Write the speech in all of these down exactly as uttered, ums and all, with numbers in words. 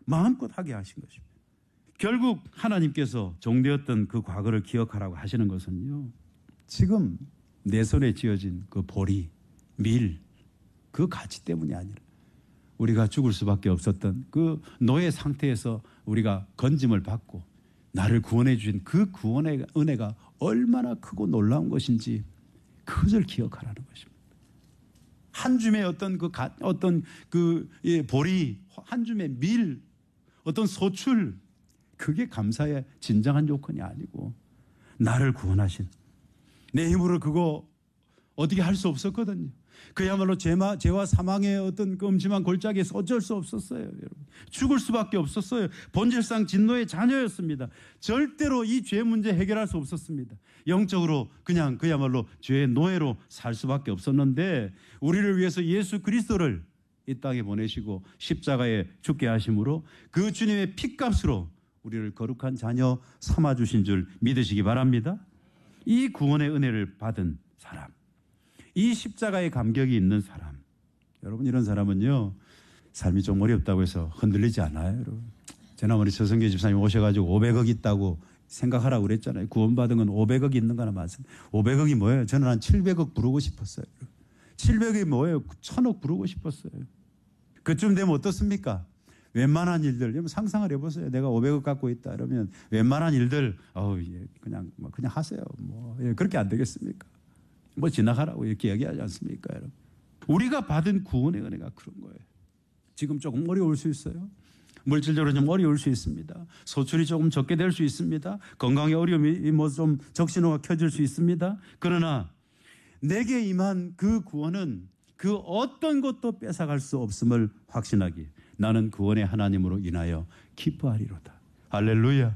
마음껏 하게 하신 것입니다. 결국 하나님께서 종되었던 그 과거를 기억하라고 하시는 것은요, 지금 내 손에 쥐어진 그 보리, 밀, 그 가치 때문이 아니라 우리가 죽을 수밖에 없었던 그 노예 상태에서 우리가 건짐을 받고 나를 구원해 주신 그 구원의 은혜가 얼마나 크고 놀라운 것인지 그것을 기억하라는 것입니다. 한 줌의 어떤 그 가, 어떤 그 예, 보리, 한 줌의 밀, 어떤 소출, 그게 감사의 진정한 요건이 아니고 나를 구원하신, 내 힘으로 그거 어떻게 할 수 없었거든요. 그야말로 죄마, 죄와 사망의 어떤 그 음침한 골짜기에서 어쩔 수 없었어요. 여러분. 죽을 수밖에 없었어요. 본질상 진노의 자녀였습니다. 절대로 이 죄 문제 해결할 수 없었습니다. 영적으로 그냥 그야말로 죄의 노예로 살 수밖에 없었는데 우리를 위해서 예수 그리스도를 이 땅에 보내시고 십자가에 죽게 하심으로 그 주님의 핏값으로 우리를 거룩한 자녀 삼아주신 줄 믿으시기 바랍니다. 이 구원의 은혜를 받은 사람, 이 십자가의 감격이 있는 사람, 여러분 이런 사람은요 삶이 좀 어렵다고 해서 흔들리지 않아요. 여러분, 지난번에 서성교 집사님 오셔가지고 오백억 있다고 생각하라고 그랬잖아요. 구원받은 건 오백억 있는 거나 맞습니다. 오백억이 뭐예요? 저는 한 칠백억 부르고 싶었어요. 칠백억이 뭐예요? 천억 부르고 싶었어요. 그쯤 되면 어떻습니까? 웬만한 일들, 상상을 해보세요. 내가 오백억 갖고 있다 이러면 웬만한 일들, 어우, 예, 그냥, 뭐 그냥 하세요. 뭐, 예, 그렇게 안 되겠습니까? 뭐 지나가라고 이렇게 얘기하지 않습니까, 여러분? 우리가 받은 구원의 은혜가 그런 거예요. 지금 조금 어려울 수 있어요. 물질적으로 좀 어려울 수 있습니다. 소출이 조금 적게 될 수 있습니다. 건강에 어려움이 뭐 좀 적신호가 켜질 수 있습니다. 그러나 내게 임한 그 구원은 그 어떤 것도 뺏어갈 수 없음을 확신하기, 나는 구원의 하나님으로 인하여 기뻐하리로다. 할렐루야.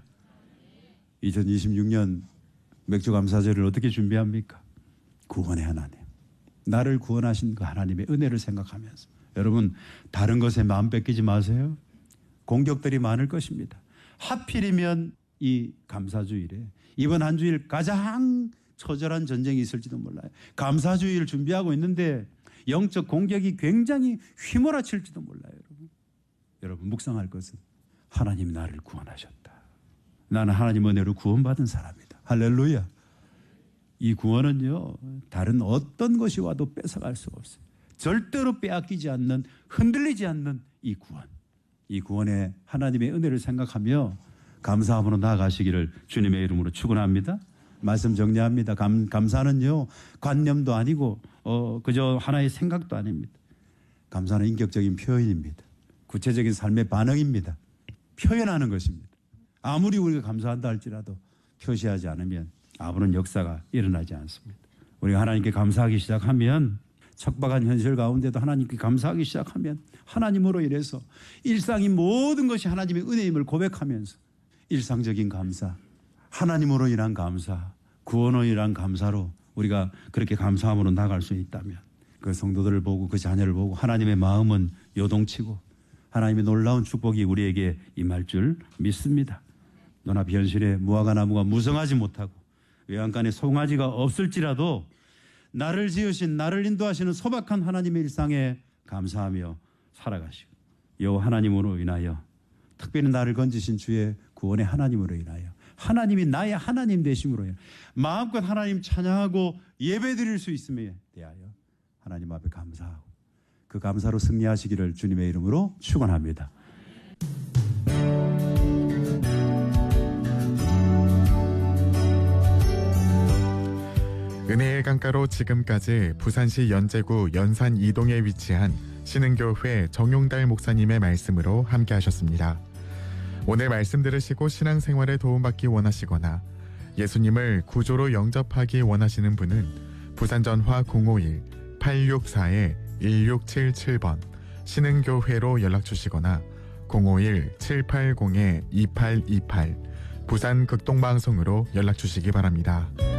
이천이십육 년 맥주감사절을 어떻게 준비합니까? 구원의 하나님, 나를 구원하신 그 하나님의 은혜를 생각하면서, 여러분 다른 것에 마음 뺏기지 마세요. 공격들이 많을 것입니다. 하필이면 이 감사주일에 이번 한 주일 가장 처절한 전쟁이 있을지도 몰라요. 감사주일을 준비하고 있는데 영적 공격이 굉장히 휘몰아칠지도 몰라요. 여러분, 여러분 묵상할 것은 하나님이 나를 구원하셨다. 나는 하나님 은혜로 구원받은 사람이다. 할렐루야. 이 구원은요 다른 어떤 것이 와도 뺏어갈 수 없어요. 절대로 빼앗기지 않는, 흔들리지 않는 이 구원, 이 구원의 하나님의 은혜를 생각하며 감사함으로 나아가시기를 주님의 이름으로 축원합니다. 말씀 정리합니다. 감, 감사는요 관념도 아니고 어, 그저 하나의 생각도 아닙니다. 감사는 인격적인 표현입니다. 구체적인 삶의 반응입니다. 표현하는 것입니다. 아무리 우리가 감사한다 할지라도 표시하지 않으면 아무런 역사가 일어나지 않습니다. 우리가 하나님께 감사하기 시작하면, 척박한 현실 가운데도 하나님께 감사하기 시작하면 하나님으로 인해서 일상인 모든 것이 하나님의 은혜임을 고백하면서 일상적인 감사, 하나님으로 인한 감사, 구원으로 인한 감사로 우리가 그렇게 감사함으로 나갈 수 있다면 그 성도들을 보고 그 자녀를 보고 하나님의 마음은 요동치고 하나님의 놀라운 축복이 우리에게 임할 줄 믿습니다. 눈앞 현실에 무화과 나무가 무성하지 못하고 외양간에 송아지가 없을지라도 나를 지으신, 나를 인도하시는 소박한 하나님의 일상에 감사하며 살아가시고, 여호와 하나님으로 인하여, 특별히 나를 건지신 주의 구원의 하나님으로 인하여, 하나님이 나의 하나님 되심으로 인하여 마음껏 하나님 찬양하고 예배드릴 수 있음에 대하여 하나님 앞에 감사하고 그 감사로 승리하시기를 주님의 이름으로 축원합니다. 은혜의 강가로 지금까지 부산시 연제구 연산 이동에 위치한 신흥교회 정용달 목사님의 말씀으로 함께 하셨습니다. 오늘 말씀 들으시고 신앙생활에 도움받기 원하시거나 예수님을 구조로 영접하기 원하시는 분은 부산전화 공오일 팔육사 일육칠칠 번 신흥교회로 연락주시거나 공오일 칠팔공 이팔이팔 부산 극동방송으로 연락주시기 바랍니다.